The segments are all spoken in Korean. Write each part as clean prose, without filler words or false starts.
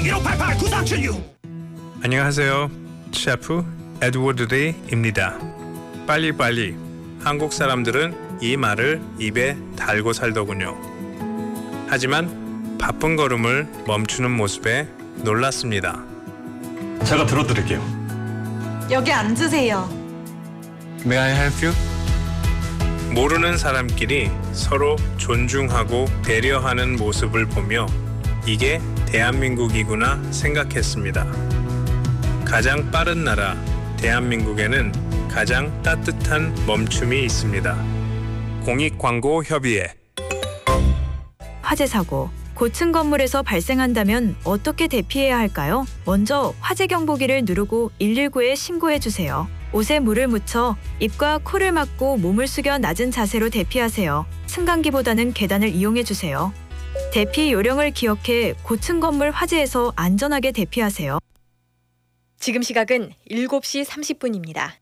1588-9376. 안녕하세요. 셰프 에드워드 리입니다. 빨리빨리. 한국 사람들은 이 말을 입에 달고 살더군요. 하지만 바쁜 걸음을 멈추는 모습에 놀랐습니다. 제가 들어드릴게요. 여기 앉으세요. May I help you? 모르는 사람끼리 서로 존중하고 배려하는 모습을 보며 이게 대한민국이구나 생각했습니다. 가장 빠른 나라 대한민국에는 가장 따뜻한 멈춤이 있습니다. 공익광고협의회. 화재 사고, 고층 건물에서 발생한다면 어떻게 대피해야 할까요? 먼저 화재 경보기를 누르고 119에 신고해 주세요. 옷에 물을 묻혀 입과 코를 막고 몸을 숙여 낮은 자세로 대피하세요. 승강기보다는 계단을 이용해 주세요. 대피 요령을 기억해 고층 건물 화재에서 안전하게 대피하세요. 지금 시각은 7시 30분입니다.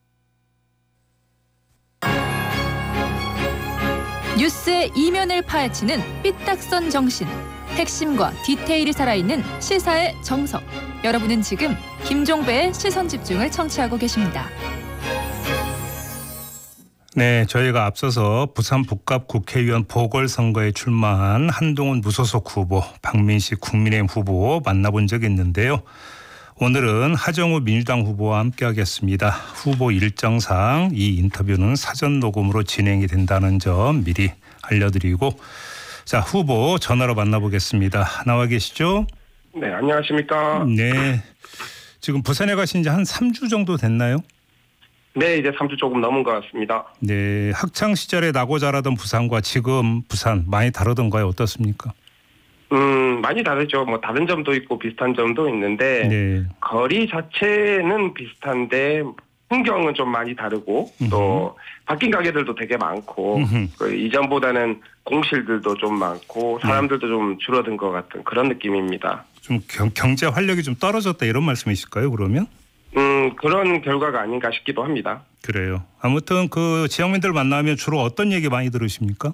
뉴스의 이면을 파헤치는 삐딱선 정신, 핵심과 디테일이 살아있는 시사의 정석. 여러분은 지금 김종배의 시선집중을 청취하고 계십니다. 네, 저희가 앞서서 부산 북갑 국회의원 보궐선거에 출마한 한동훈 무소속 후보, 박민식 국민의힘 후보 만나본 적이 있는데요. 오늘은 하정우 민주당 후보와 함께하겠습니다. 후보 일정상 이 인터뷰는 사전 녹음으로 진행이 된다는 점 미리 알려드리고, 자, 후보 전화로 만나보겠습니다. 나와 계시죠? 네, 안녕하십니까? 네, 지금 부산에 가신 지 한 3주 정도 됐나요? 네, 이제 3주 조금 넘은 것 같습니다. 네, 학창 시절에 나고 자라던 부산과 지금 부산 많이 다르던가요? 어떻습니까? 많이 다르죠. 뭐 다른 점도 있고 비슷한 점도 있는데 네. 거리 자체는 비슷한데 풍경은 좀 많이 다르고 또 바뀐 가게들도 되게 많고 이전보다는 공실들도 좀 많고 사람들도 좀 줄어든 것 같은 그런 느낌입니다. 좀 경제 활력이 좀 떨어졌다 이런 말씀이실까요? 그러면? 그런 결과가 아닌가 싶기도 합니다. 그래요. 아무튼 그 지역민들 만나면 주로 어떤 얘기 많이 들으십니까?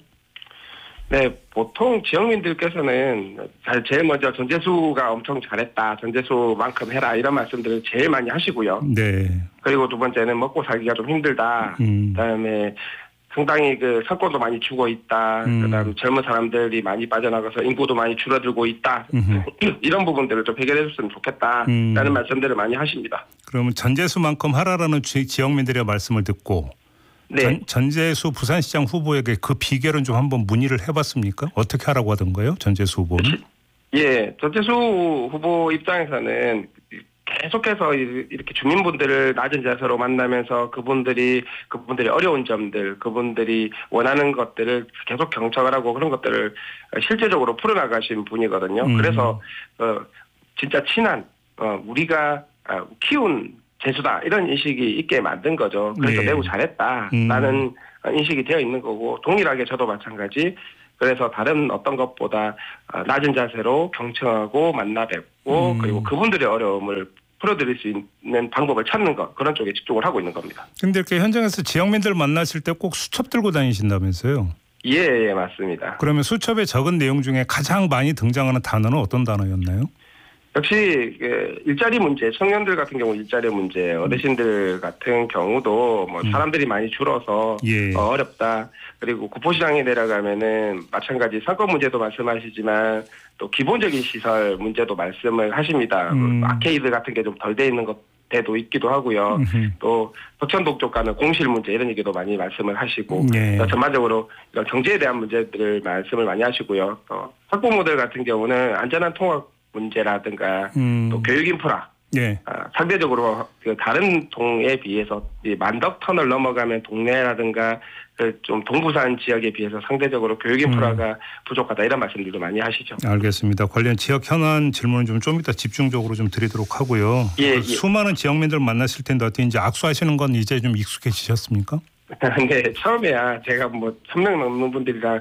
네, 보통 지역민들께서는 제일 먼저 전재수가 엄청 잘했다, 전재수만큼 해라 이런 말씀들을 제일 많이 하시고요. 네. 그리고 두 번째는 먹고 살기가 좀 힘들다. 그다음에 상당히 그 상권도 많이 죽어 있다. 그다음 젊은 사람들이 많이 빠져나가서 인구도 많이 줄어들고 있다. 이런 부분들을 좀 해결해줬으면 좋겠다라는 말씀들을 많이 하십니다. 그러면 전재수만큼 하라라는 지역민들의 말씀을 듣고. 네. 전재수 부산시장 후보에게 그 비결은 좀 한번 문의를 해봤습니까? 어떻게 하라고 하던가요? 전재수 후보는? 예, 전재수 후보 입장에서는 계속해서 이렇게 주민분들을 낮은 자세로 만나면서 그분들이 어려운 점들, 그분들이 원하는 것들을 계속 경청을 하고 그런 것들을 실제적으로 풀어나가신 분이거든요. 그래서 진짜 친한 우리가 키운 재수다 이런 인식이 있게 만든 거죠. 그래서 네. 매우 잘했다라는 인식이 되어 있는 거고 동일하게 저도 마찬가지. 그래서 다른 어떤 것보다 낮은 자세로 경청하고 만나 뵙고 그리고 그분들의 어려움을 풀어드릴 수 있는 방법을 찾는 것 그런 쪽에 집중을 하고 있는 겁니다. 근데 이렇게 현장에서 지역민들 만나실 때 꼭 수첩 들고 다니신다면서요? 예, 맞습니다. 그러면 수첩에 적은 내용 중에 가장 많이 등장하는 단어는 어떤 단어였나요? 역시 일자리 문제, 청년들 같은 경우 일자리 문제, 어르신들 같은 경우도 뭐 사람들이 많이 줄어서 예. 어렵다. 그리고 구포시장에 내려가면은 마찬가지 상권 문제도 말씀하시지만 또 기본적인 시설 문제도 말씀을 하십니다. 아케이드 같은 게 좀 덜 돼 있는 것도 있기도 하고요. 또 서천동 쪽 가는 공실 문제 이런 얘기도 많이 말씀을 하시고 예. 전반적으로 이런 경제에 대한 문제들을 말씀을 많이 하시고요. 학부모들 같은 경우는 안전한 통학 문제라든가 또 교육 인프라 예. 상대적으로 그 다른 동에 비해서 이 만덕 터널 넘어가면 동네라든가 그 좀 동부산 지역에 비해서 상대적으로 교육 인프라가 부족하다 이런 말씀들도 많이 하시죠. 알겠습니다. 관련 지역 현안 질문은 좀 이따 집중적으로 좀 드리도록 하고요. 예, 예. 수많은 지역민들 만나실 텐데 어떻게 이제 악수하시는 건 이제 좀 익숙해지셨습니까? 네, 처음에야 제가 뭐 1,000명 넘는 분들이랑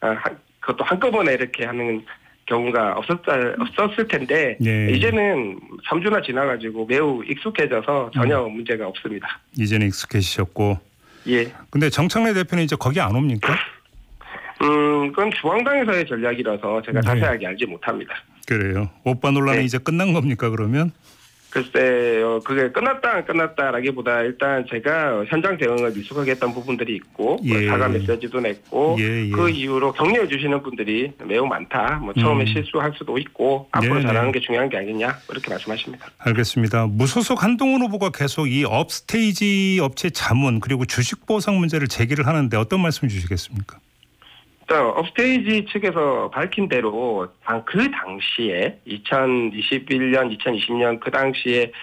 그것도 한꺼번에 이렇게 하는 경우가 없었을 텐데 네. 이제는 3주나 지나가지고 매우 익숙해져서 전혀 문제가 없습니다. 이제는 익숙해지셨고. 예. 근데 정청래 대표는 이제 거기 안 옵니까? 그건 중앙당에서의 전략이라서 제가 네. 자세하게 알지 못합니다. 그래요. 오빠 논란이 네. 이제 끝난 겁니까 그러면? 글쎄요, 그게 끝났다 안 끝났다라기보다 일단 제가 현장 대응을 미숙하게 했던 부분들이 있고 예. 사과 메시지도 냈고 예, 예. 그 이후로 격려해 주시는 분들이 매우 많다. 뭐 처음에 실수할 수도 있고 앞으로 네, 잘하는 네. 게 중요한 게 아니냐 이렇게 말씀하십니다. 알겠습니다. 무소속 한동훈 후보가 계속 이 업스테이지 업체 자문 그리고 주식 보상 문제를 제기를 하는데 어떤 말씀 주시겠습니까? 업스테이지 측에서 밝힌 대로 그 당시에 2021년, 2020년 그 당시에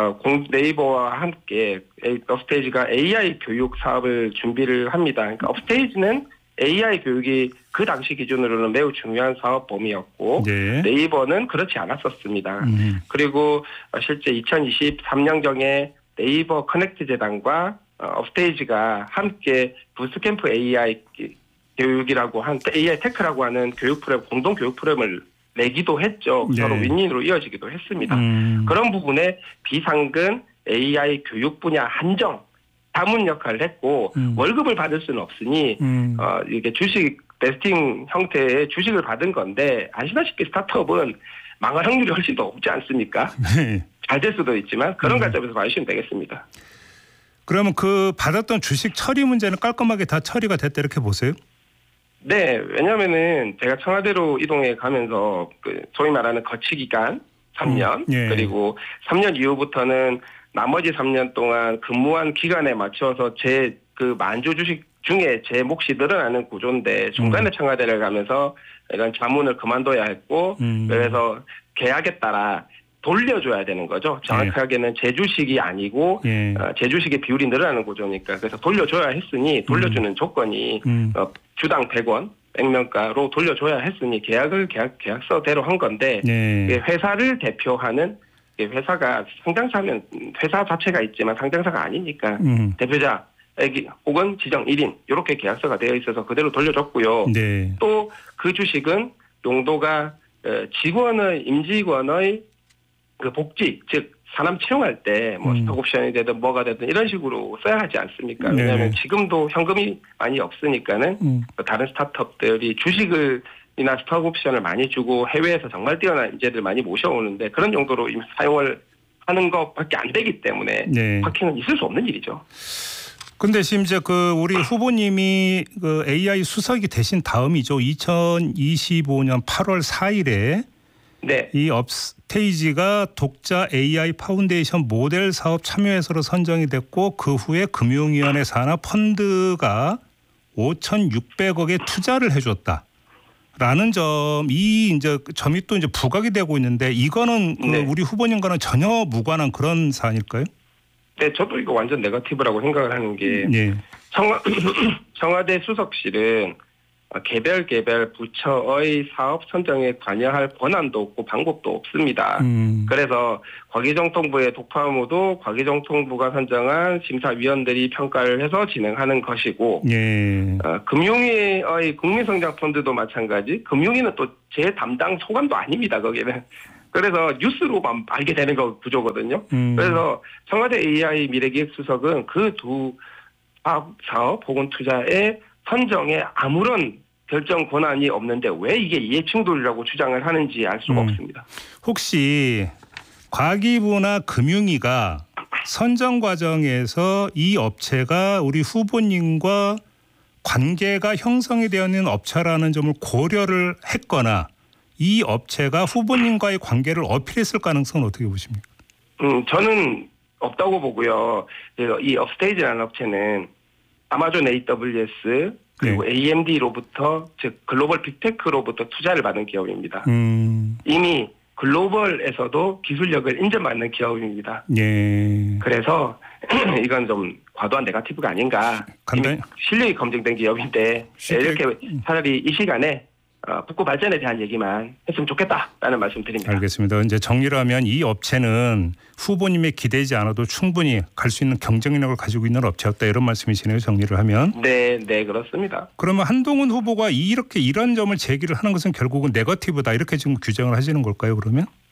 네이버와 함께 업스테이지가 AI 교육 사업을 준비를 합니다. 그러니까 업스테이지는 AI 교육이 그 당시 기준으로는 매우 중요한 사업 범위였고 네. 네이버는 그렇지 않았었습니다. 그리고 실제 2023년경에 네이버 커넥트 재단과 업스테이지가 함께 부스캠프 AI 교육이라고 한 AI 테크라고 하는 교육 프로그램, 공동 교육 프로그램을 내기도 했죠. 네. 서로 윈윈으로 이어지기도 했습니다. 그런 부분에 비상근 AI 교육 분야 한정 자문 역할을 했고 월급을 받을 수는 없으니 이게 주식 베스팅 형태의 주식을 받은 건데 아시다시피 스타트업은 망할 확률이 훨씬 더 없지 않습니까? 네. 잘 될 수도 있지만 그런 관점에서 봐주시면 되겠습니다. 그러면 그 받았던 주식 처리 문제는 깔끔하게 다 처리가 됐다 이렇게 보세요? 네, 왜냐면은 제가 청와대로 이동해 가면서 그 소위 말하는 거치 기간 3년 예. 그리고 3년 이후부터는 나머지 3년 동안 근무한 기간에 맞춰서 제 그 만주 주식 중에 제 몫이 늘어나는 구조인데 중간에 청와대를 가면서 이런 자문을 그만둬야 했고 그래서 계약에 따라 돌려줘야 되는 거죠. 정확하게는 제 주식이 아니고 예. 제 주식의 비율이 늘어나는 구조니까 그래서 돌려줘야 했으니 돌려주는 조건이 주당 100원 액면가로 돌려줘야 했으니 계약서대로 한 건데 네. 회사를 대표하는 회사가 상장사면 회사 자체가 있지만 상장사가 아니니까 대표자 혹은 지정 1인 이렇게 계약서가 되어 있어서 그대로 돌려줬고요. 네. 또 그 주식은 용도가 직원의 임직원의 그 복지 즉 사람 채용할 때 뭐 스톡옵션이 되든 뭐가 되든 이런 식으로 써야 하지 않습니까? 왜냐하면 지금도 현금이 많이 없으니까는 다른 스타트업들이 주식을 이나 스톡옵션을 많이 주고 해외에서 정말 뛰어난 인재들 많이 모셔오는데 그런 용도로 이미 사용을 하는 것밖에 안 되기 때문에 네. 파킹은 있을 수 없는 일이죠. 근데 심지어 그 우리 후보님이 그 AI 수석이 되신 다음이죠. 2025년 8월 4일에 네. 이 업스테이지가 독자 AI 파운데이션 모델 사업 참여회사로 선정이 됐고 그 후에 금융위원회 산하 펀드가 5,600억의 투자를 해줬다. 라는 점이 또 이제 부각이 되고 있는데 이거는 그 네. 우리 후보님과는 전혀 무관한 그런 사안일까요? 네, 저도 이거 완전 네거티브라고 생각을 하는 게 네. 청와대 수석실은 개별 부처의 사업 선정에 관여할 권한도 없고 방법도 없습니다. 그래서 과기정통부의 독파무도 과기정통부가 선정한 심사위원들이 평가를 해서 진행하는 것이고 예. 금융위의 국민성장펀드도 마찬가지. 금융위는 또 제 담당 소관도 아닙니다. 거기는. 그래서 뉴스로만 알게 되는 거 구조거든요. 그래서 청와대 AI 미래기획수석은 그 두 사업 혹은 투자의 선정에 아무런 결정 권한이 없는데 왜 이게 이해충돌이라고 주장을 하는지 알 수가 없습니다. 혹시 과기부나 금융위가 선정 과정에서 이 업체가 우리 후보님과 관계가 형성이 되어 있는 업체라는 점을 고려를 했거나 이 업체가 후보님과의 관계를 어필했을 가능성은 어떻게 보십니까? 저는 없다고 보고요. 이 업스테이지라는 업체는 아마존 AWS 그리고 AMD로부터 즉 글로벌 빅테크로부터 투자를 받은 기업입니다. 이미 글로벌에서도 기술력을 인정받는 기업입니다. 예. 그래서 이건 좀 과도한 네거티브가 아닌가. 이미 실력이 검증된 기업인데 이렇게 차라리 이 시간에 북구 발전에 대한 얘기만 했으면 좋겠다라는 말씀 드립니다. 알겠습니다. 이제 정리를 하면 이 업체는 후보님의 기대지 않아도 충분히 갈 수 있는 경쟁력을 가지고 있는 업체였다 이런 말씀이시네요. 정리를 하면. 네, 그렇습니다. 그러면 한동훈 후보가 이런 점을 제기를 하는 것은 결국은 네거티브다 이렇게 지금 규정을 하시는 걸까요? 그러면?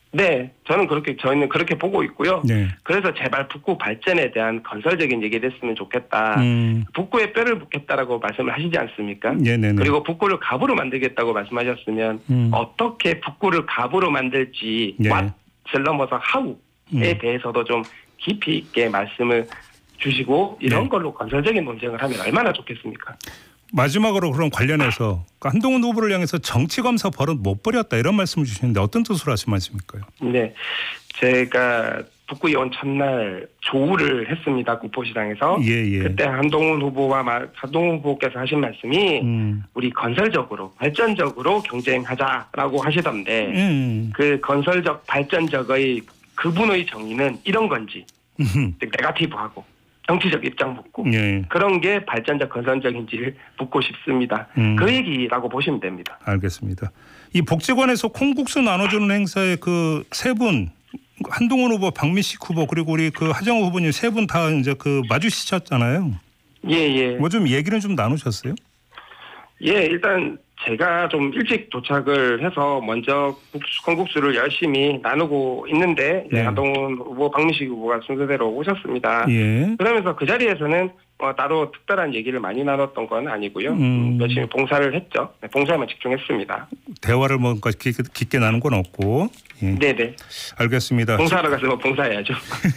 네, 저희는 그렇게 보고 있고요. 네. 그래서 제발 북구 발전에 대한 건설적인 얘기를 했으면 좋겠다. 북구에 뼈를 묻겠다라고 말씀을 하시지 않습니까? 네네네. 그리고 북구를 갑으로 만들겠다고 말씀하셨으면 어떻게 북구를 갑으로 만들지 네. what을 넘어서 how에 대해서도 좀 깊이 있게 말씀을 주시고 이런 네. 걸로 건설적인 논쟁을 하면 얼마나 좋겠습니까? 마지막으로 그럼 관련해서 한동훈 후보를 향해서 정치검사 버릇 못 버렸다 이런 말씀을 주시는데 어떤 뜻으로 하신 말씀일까요? 네, 제가 북구에 온 첫날 조우를 했습니다. 구포시장에서. 예. 그때 한동훈 후보께서 하신 말씀이 우리 건설적으로 발전적으로 경쟁하자라고 하시던데 그 건설적 발전적의 그분의 정의는 이런 건지 즉 네거티브하고 정치적 입장 묻고 예. 그런 게 발전적 건설적인지를 묻고 싶습니다. 그 얘기라고 보시면 됩니다. 알겠습니다. 이 복지관에서 콩국수 나눠주는 행사에 그 세 분 한동훈 후보, 박민식 후보 그리고 우리 그 하정우 후보님 세 분 다 이제 그 마주치셨잖아요. 예. 뭐 좀 얘기는 좀 나누셨어요? 예, 일단 제가 좀 일찍 도착을 해서 먼저 콩국수를 열심히 나누고 있는데 네. 한동훈 후보, 박민식 후보가 순서대로 오셨습니다. 예. 그러면서 그 자리에서는 따로 특별한 얘기를 많이 나눴던 건 아니고요. 열심히 봉사를 했죠. 네, 봉사에만 집중했습니다. 대화를 뭔가 깊게 나눈 건 없고. 예. 네네. 알겠습니다. 봉사하러 가서 봉사해야죠.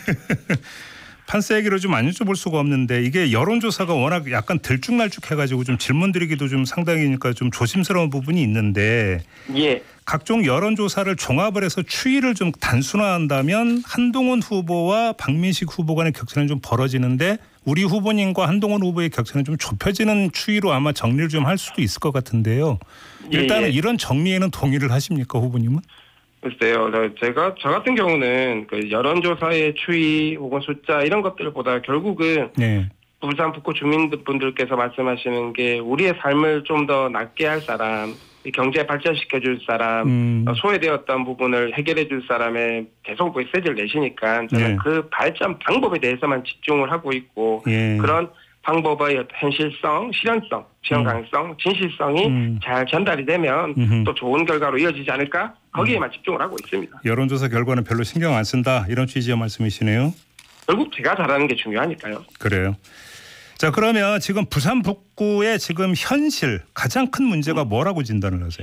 판세 얘기를 좀 안 여쭤볼 수가 없는데 이게 여론조사가 워낙 약간 들쭉날쭉해가지고 좀 질문 드리기도 좀 상당히니까 좀 조심스러운 부분이 있는데 예. 각종 여론조사를 종합을 해서 추이를 좀 단순화한다면 한동훈 후보와 박민식 후보 간의 격차는 좀 벌어지는데 우리 후보님과 한동훈 후보의 격차는 좀 좁혀지는 추이로 아마 정리를 좀 할 수도 있을 것 같은데요. 일단은 예. 이런 정리에는 동의를 하십니까 후보님은? 글쎄요. 저 같은 경우는 그 여론조사의 추이 혹은 숫자 이런 것들보다 결국은 네. 부산 북구 주민분들께서 말씀하시는 게 우리의 삶을 좀 더 낫게 할 사람, 경제 발전시켜줄 사람, 소외되었던 부분을 해결해 줄 사람에 계속 메시지를 내시니까 저는 네. 그 발전 방법에 대해서만 집중을 하고 있고 예. 그런 방법의 현실성, 실현 가능성, 진실성이 잘 전달이 되면 또 좋은 결과로 이어지지 않을까? 거기에만 집중을 하고 있습니다. 여론조사 결과는 별로 신경 안 쓴다 이런 취지의 말씀이시네요. 결국 제가 잘하는 게 중요하니까요. 그래요. 자 그러면 지금 부산 북구의 지금 현실 가장 큰 문제가 뭐라고 진단을 하세요?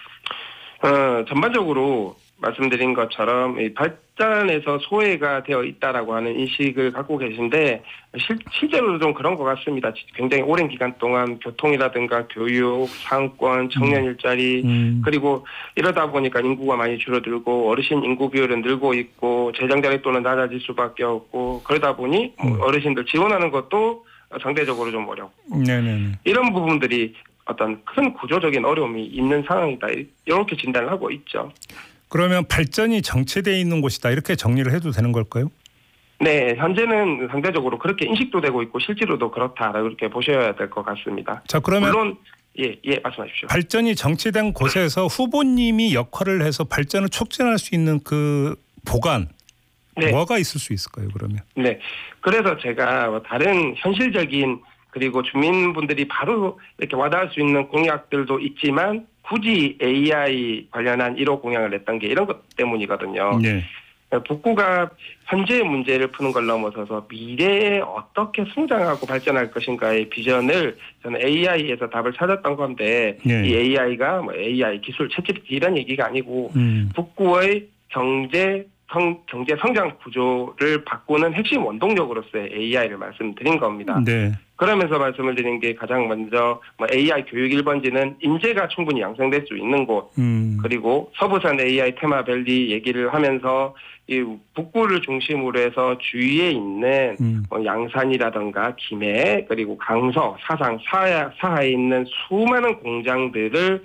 전반적으로 말씀드린 것처럼 이 발전에서 소외가 되어 있다라고 하는 인식을 갖고 계신데 실제로도 좀 그런 것 같습니다. 굉장히 오랜 기간 동안 교통이라든가 교육, 상권, 청년 일자리 그리고 이러다 보니까 인구가 많이 줄어들고 어르신 인구 비율은 늘고 있고 재정 자립도는 낮아질 수밖에 없고 그러다 보니 어르신들 지원하는 것도 상대적으로 좀 어렵고 네네. 이런 부분들이 어떤 큰 구조적인 어려움이 있는 상황이다. 이렇게 진단을 하고 있죠. 그러면 발전이 정체되어 있는 곳이다 이렇게 정리를 해도 되는 걸까요? 네, 현재는 상대적으로 그렇게 인식도 되고 있고 실제로도 그렇다 이렇게 보셔야 될 것 같습니다. 자 그러면 물론 예 말씀하십시오. 발전이 정체된 곳에서 후보님이 역할을 해서 발전을 촉진할 수 있는 그 보관 네. 뭐가 있을 수 있을까요? 그러면 네, 그래서 제가 다른 현실적인 그리고 주민분들이 바로 이렇게 와닿을 수 있는 공약들도 있지만 굳이 AI 관련한 1호 공약을 냈던 게 이런 것 때문이거든요. 네. 북구가 현재의 문제를 푸는 걸 넘어서서 미래에 어떻게 성장하고 발전할 것인가의 비전을 저는 AI에서 답을 찾았던 건데 네. 이 AI가 뭐 AI 기술 챗GPT 이런 얘기가 아니고 북구의 경제 성장 구조를 바꾸는 핵심 원동력으로서의 AI를 말씀드린 겁니다. 네. 그러면서 말씀을 드린 게 가장 먼저 AI 교육 1번지는 인재가 충분히 양성될 수 있는 곳 그리고 서부산 AI 테마밸리 얘기를 하면서 이 북구를 중심으로 해서 주위에 있는 양산이라든가 김해 그리고 강서 사상 사하에 있는 수많은 공장들을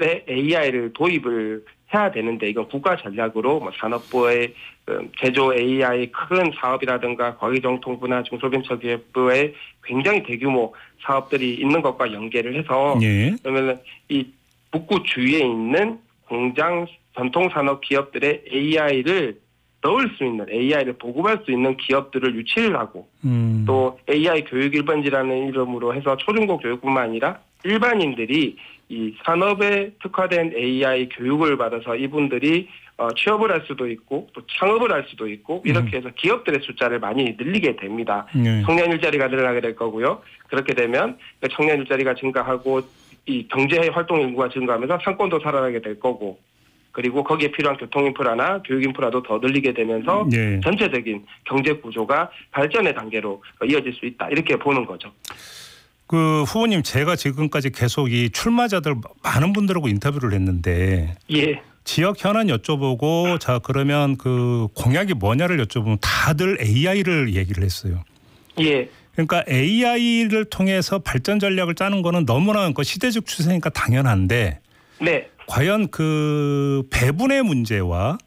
AI를 도입을 해야 되는데 이건 국가 전략으로 산업부의 제조 AI 큰 사업이라든가 과기정통부나 중소벤처기업부의 굉장히 대규모 사업들이 있는 것과 연계를 해서 예. 그러면 이 북구 주위에 있는 공장 전통산업 기업들의 AI를 넣을 수 있는 AI를 보급할 수 있는 기업들을 유치를 하고 또 AI 교육 1번지라는 이름으로 해서 초중고 교육뿐만 아니라 일반인들이 이 산업에 특화된 AI 교육을 받아서 이분들이 취업을 할 수도 있고 또 창업을 할 수도 있고 이렇게 해서 기업들의 숫자를 많이 늘리게 됩니다. 청년 일자리가 늘어나게 될 거고요. 그렇게 되면 청년 일자리가 증가하고 이 경제 활동 인구가 증가하면서 상권도 살아나게 될 거고 그리고 거기에 필요한 교통 인프라나 교육 인프라도 더 늘리게 되면서 전체적인 경제 구조가 발전의 단계로 이어질 수 있다. 이렇게 보는 거죠. 그 후보님 제가 지금까지 계속 이 출마자들 많은 분들하고 인터뷰를 했는데 예. 지역 현안 여쭤보고 자 그러면 그 공약이 뭐냐를 여쭤보면 다들 AI를 얘기를 했어요. 예. 그러니까 AI를 통해서 발전 전략을 짜는 거는 너무나 시대적 추세니까 당연한데 네. 과연 그 배분의 문제와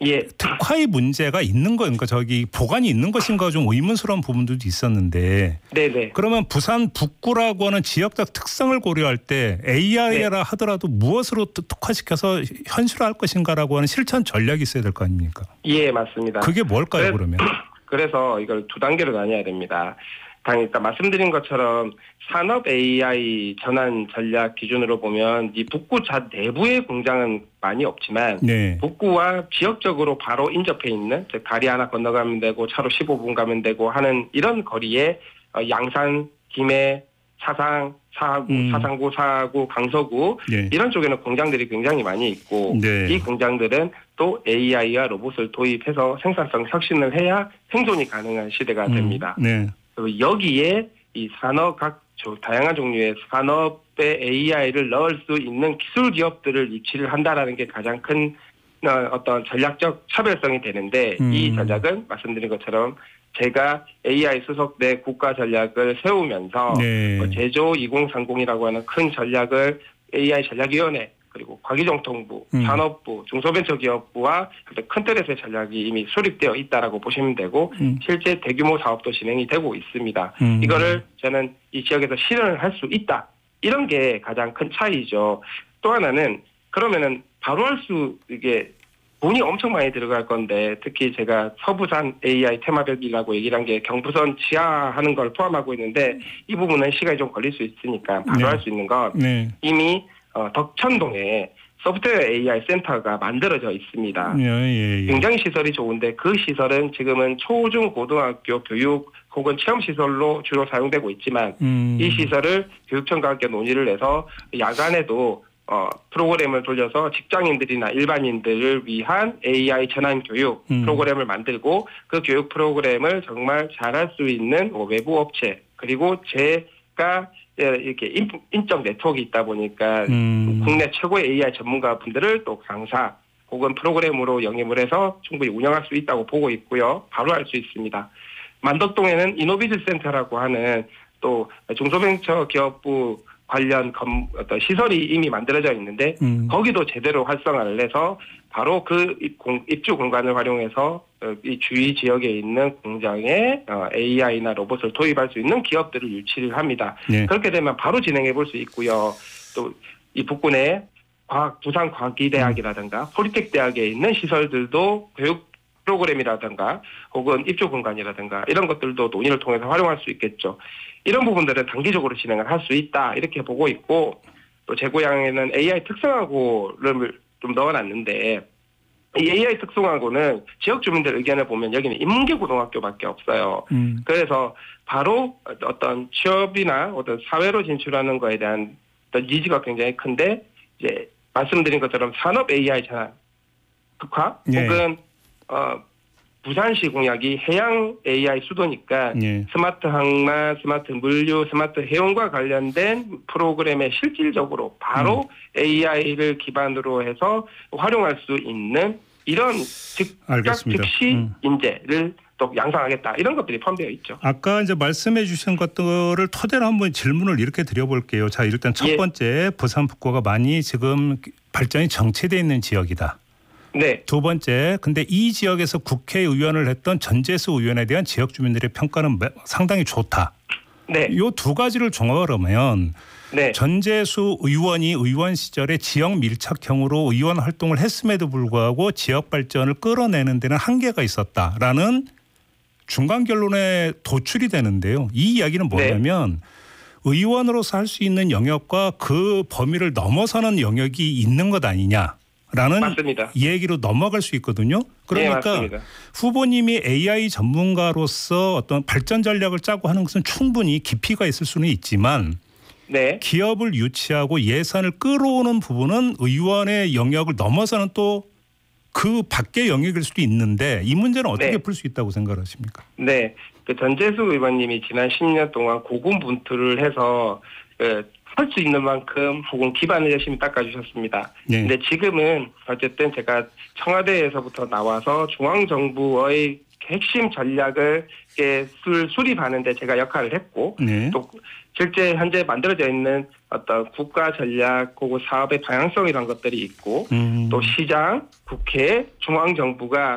특화의 문제가 있는 거, 그러니까 저기 보관이 있는 것인가 좀 의문스러운 부분들도 있었는데. 네네. 그러면 부산 북구라고 하는 지역적 특성을 고려할 때 AI라 하더라도 무엇으로 특화시켜서 현실화할 것인가라고 하는 실천 전략이 있어야 될 거 아닙니까? 예, 맞습니다. 그게 뭘까요, 그러면? 그래서 이걸 두 단계로 나뉘어야 됩니다. 일단 말씀드린 것처럼 산업 AI 전환 전략 기준으로 보면 이 북구 내부의 공장은 많이 없지만 북구와 지역적으로 바로 인접해 있는 즉 다리 하나 건너가면 되고 차로 15분 가면 되고 하는 이런 거리에 양산, 김해, 사상, 사상구, 사구, 강서구 이런 쪽에는 공장들이 굉장히 많이 있고 이 공장들은 또 AI와 로봇을 도입해서 생산성 혁신을 해야 생존이 가능한 시대가 됩니다. 그리고 여기에 이 산업 다양한 종류의 산업에 AI를 넣을 수 있는 기술 기업들을 유치를 한다라는 게 가장 큰 어떤 전략적 차별성이 되는데 이 전략은 말씀드린 것처럼 제가 AI 수석대 국가 전략을 세우면서 제조 2030이라고 하는 큰 전략을 AI 전략위원회 그리고 과기정통부, 산업부, 중소벤처기업부와 큰 틀에서의 전략이 이미 수립되어 있다라고 보시면 되고 실제 대규모 사업도 진행이 되고 있습니다. 이거를 저는 이 지역에서 실현을 할 수 있다. 이런 게 가장 큰 차이죠. 또 하나는 그러면은 바로 할 수 이게 돈이 엄청 많이 들어갈 건데 특히 제가 서부산 AI 테마별이라고 얘기를 한 게 경부선 지하하는 걸 포함하고 있는데 이 부분은 시간이 좀 걸릴 수 있으니까 바로 할 수 있는 건 이미 덕천동에 소프트웨어 AI 센터가 만들어져 있습니다. 굉장히 시설이 좋은데 그 시설은 지금은 초중 고등학교 교육 혹은 체험시설로 주로 사용되고 있지만 이 시설을 교육청과 함께 논의를 해서 야간에도 프로그램을 돌려서 직장인들이나 일반인들을 위한 AI 전환 교육 프로그램을 만들고 그 교육 프로그램을 정말 잘할 수 있는 외부 업체 그리고 제가 이렇게 인적 네트워크가 있다 보니까 국내 최고의 AI 전문가분들을 또 강사 혹은 프로그램으로 영입을 해서 충분히 운영할 수 있다고 보고 있고요. 바로 할 수 있습니다. 만덕동에는 이노비즈 센터라고 하는 또 중소벤처기업부 관련 어떤 시설이 이미 만들어져 있는데 거기도 제대로 활성화를 해서 바로 그 입주 공간을 활용해서 이 주위 지역에 있는 공장에 AI나 로봇을 도입할 수 있는 기업들을 유치를 합니다. 그렇게 되면 바로 진행해 볼 수 있고요. 또 이 북구 내 부산과학기대학이라든가 폴리텍 대학에 있는 시설들도 교육 프로그램이라든가 혹은 입주 공간이라든가 이런 것들도 논의를 통해서 활용할 수 있겠죠. 이런 부분들은 단기적으로 진행을 할 수 있다 이렇게 보고 있고 또 제 고향에는 AI 특성화고를 좀 넣어놨는데 이 AI 특성화고는 지역 주민들 의견을 보면 여기는 인문계 고등학교밖에 없어요. 그래서 바로 어떤 취업이나 어떤 사회로 진출하는 거에 대한 어떤 니즈가 굉장히 큰데 이제 말씀드린 것처럼 산업 AI 전환 특화 혹은 부산시 공약이 해양 AI 수도니까 스마트 항만, 스마트 물류, 스마트 해운과 관련된 프로그램에 실질적으로 바로 AI를 기반으로 해서 활용할 수 있는 이런 즉시 인재를 또 양성하겠다 이런 것들이 포함되어 있죠. 아까 이제 말씀해 주신 것들을 토대로 한번 질문을 이렇게 드려볼게요. 자, 일단 첫 번째 부산 북구가 많이 지금 발전이 정체되어 있는 지역이다. 두 번째, 근데 이 지역에서 국회의원을 했던 전재수 의원에 대한 지역 주민들의 평가는 상당히 좋다. 이 두 가지를 종합하면 전재수 의원이 의원 시절에 지역 밀착형으로 의원 활동을 했음에도 불구하고 지역 발전을 끌어내는 데는 한계가 있었다라는 중간 결론에 도출이 되는데요. 이 이야기는 뭐냐면 의원으로서 할 수 있는 영역과 그 범위를 넘어서는 영역이 있는 것 아니냐. 라는 맞습니다. 얘기로 넘어갈 수 있거든요. 그러니까 네, 맞습니다. 후보님이 AI 전문가로서 어떤 발전 전략을 짜고 하는 것은 충분히 깊이가 있을 수는 있지만 네. 기업을 유치하고 예산을 끌어오는 부분은 의원의 영역을 넘어서는 또 그 밖의 영역일 수도 있는데 이 문제는 어떻게 네. 풀 수 있다고 생각하십니까? 네. 그 전재수 의원님이 지난 10년 동안 고군분투를 해서 할 수 있는 만큼 혹은 기반을 열심히 닦아주셨습니다. 네. 근데 지금은 어쨌든 제가 청와대에서부터 나와서 중앙정부의 핵심 전략을 수립하는데 제가 역할을 했고 네. 또 실제 현재 만들어져 있는 어떤 국가 전략 혹은 사업의 방향성 이런 것들이 있고 또 시장, 국회, 중앙정부가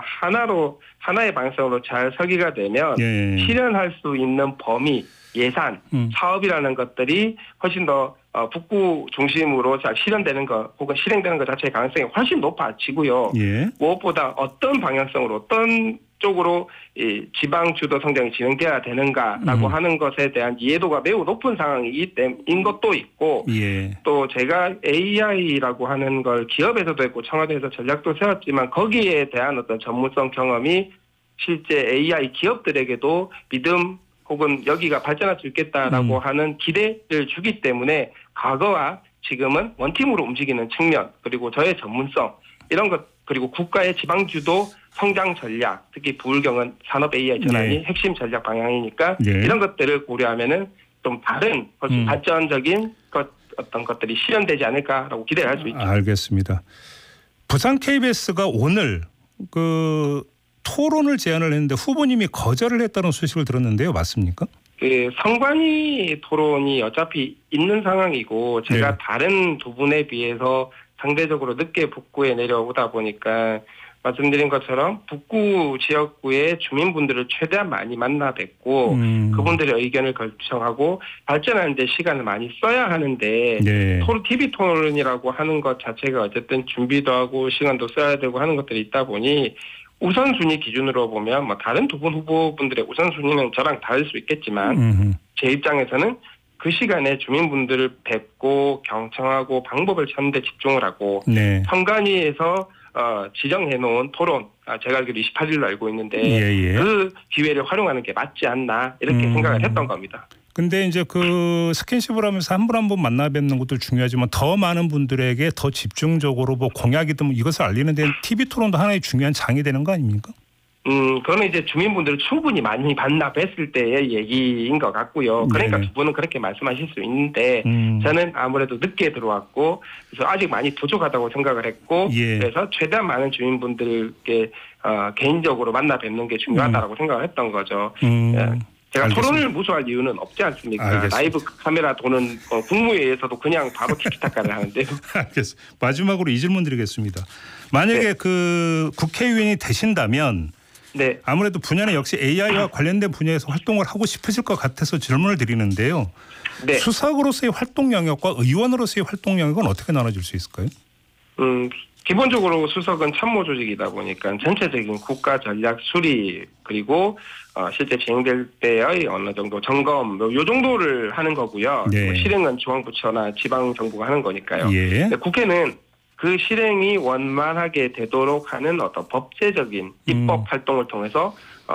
하나의 방향성으로 잘 설계가 되면 예. 실현할 수 있는 범위, 예산, 사업이라는 것들이 훨씬 더 북구 중심으로 잘 실현되는 것 혹은 실행되는 것 자체의 가능성이 훨씬 높아지고요. 예. 무엇보다 어떤 방향성으로 어떤 쪽으로 이 지방 주도 성장이 진행돼야 되는가라고 하는 것에 대한 이해도가 매우 높은 상황인 것도 있고 예. 또 제가 AI라고 하는 걸 기업에서도 했고 청와대에서 전략도 세웠지만 거기에 대한 어떤 전문성 경험이 실제 AI 기업들에게도 믿음 혹은 여기가 발전할 수 있겠다라고 하는 기대를 주기 때문에 과거와 지금은 원팀으로 움직이는 측면 그리고 저의 전문성 이런 것 그리고 국가의 지방주도 성장 전략 특히 부울경은 산업 AI 전환이 네. 핵심 전략 방향이니까 네. 이런 것들을 고려하면은 좀 다른 발전적인 어떤 것들이 실현되지 않을까라고 기대를 할 수 있죠. 알겠습니다. 부산 KBS가 오늘 그 토론을 제안을 했는데 후보님이 거절을 했다는 소식을 들었는데요. 맞습니까? 그 선관위 토론이 어차피 있는 상황이고 제가 네. 다른 두 분에 비해서 상대적으로 늦게 북구에 내려오다 보니까 말씀드린 것처럼 북구 지역구의 주민분들을 최대한 많이 만나 뵙고 그분들의 의견을 결정하고 발전하는 데 시간을 많이 써야 하는데 네. TV 토론이라고 하는 것 자체가 어쨌든 준비도 하고 시간도 써야 되고 하는 것들이 있다 보니 우선순위 기준으로 보면 뭐 다른 두 분 후보분들의 우선순위는 저랑 다를 수 있겠지만 제 입장에서는 그 시간에 주민분들을 뵙고 경청하고 방법을 찾는 데 집중을 하고 네. 선관위에서 지정해놓은 토론 제가 알기로 28일로 알고 있는데 예. 그 기회를 활용하는 게 맞지 않나 이렇게 생각을 했던 겁니다. 근데 이제 그 스킨십을 하면서 한 분 한 분 만나 뵙는 것도 중요하지만 더 많은 분들에게 더 집중적으로 뭐 공약이든 이것을 알리는 데는 TV 토론도 하나의 중요한 장이 되는 거 아닙니까? 그거는 이제 주민분들을 충분히 많이 만나 뵀을 때의 얘기인 것 같고요. 그러니까 네네. 두 분은 그렇게 말씀하실 수 있는데 저는 아무래도 늦게 들어왔고 그래서 아직 많이 부족하다고 생각을 했고 예. 그래서 최대한 많은 주민분들께 개인적으로 만나 뵙는 게 중요하다고 생각을 했던 거죠. 제가 알겠습니다. 토론을 무소할 이유는 없지 않습니까? 알겠습니다. 라이브 카메라 도는 국무회의에서도 그냥 바로 티키타카를 하는데요. 알겠습니다. 마지막으로 이 질문 드리겠습니다. 만약에 네. 그 국회의원이 되신다면 네. 아무래도 분야는 역시 AI와 관련된 분야에서 활동을 하고 싶으실 것 같아서 질문을 드리는데요. 네. 수석으로서의 활동 영역과 의원으로서의 활동 영역은 어떻게 나눠질 수 있을까요? 기본적으로 수석은 참모 조직이다 보니까 전체적인 국가 전략 수립 그리고 실제 진행될 때의 어느 정도 점검 요 정도를 하는 거고요. 네. 실행은 중앙부처나 지방정부가 하는 거니까요. 예. 근데 국회는 그 실행이 원만하게 되도록 하는 어떤 법제적인 입법 활동을 통해서